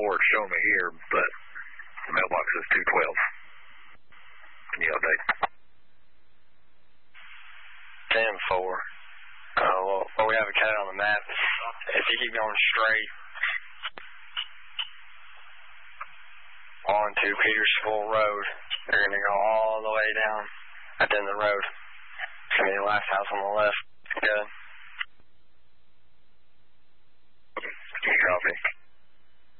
it's showing me here, but the mailbox is 212. Can you update? 10-4. Well, we have a cat on the map. If you keep going straight on to Petersville Road, they're going to go all the way down at the end of the road. It's going to be the last house on the left. Good.